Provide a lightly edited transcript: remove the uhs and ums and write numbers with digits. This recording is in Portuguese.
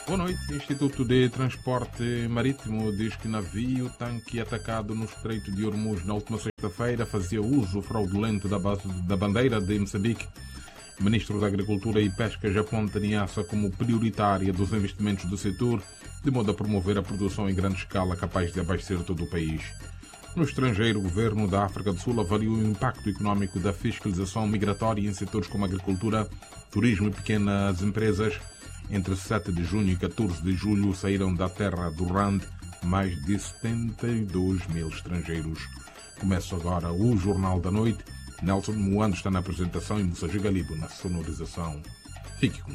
Boa noite. O Instituto de Transporte Marítimo diz que navio tanque atacado no Estreito de Hormuz na última sexta-feira fazia uso fraudulento da bandeira de Moçambique. O ministro da Agricultura e Pesca já aponta Niassa como prioritária dos investimentos do setor, de modo a promover a produção em grande escala capaz de abastecer todo o país. No estrangeiro, o governo da África do Sul avaliou o impacto econômico da fiscalização migratória em setores como agricultura, turismo e pequenas empresas. Entre 7 de junho e 14 de julho saíram da terra do RAND mais de 72 mil estrangeiros. Começa agora o Jornal da Noite. Nelson Moando está na apresentação e Moussa Galibo na sonorização. Fique com